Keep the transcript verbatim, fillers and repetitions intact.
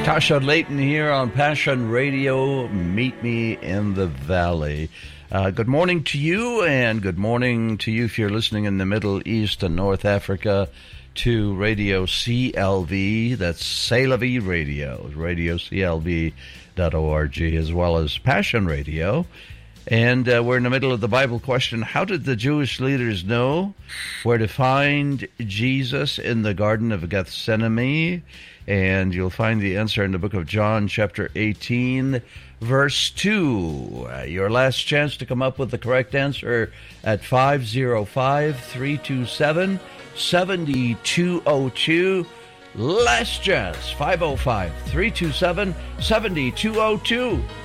Tasha Layton here on Passion Radio. Meet me in the Valley. Uh, good morning to you, and good morning to you if you're listening in the Middle East and North Africa to Radio C L V. That's C'est La Vie Radio, radio C L V dot org, as well as Passion Radio. And uh, we're in the middle of the Bible question. How did the Jewish leaders know where to find Jesus in the Garden of Gethsemane? And you'll find the answer in the book of John, chapter eighteen, verse two. Uh, your last chance to come up with the correct answer at five oh five, three two seven, seven two oh two. Last chance, five oh five, three two seven, seven two oh two.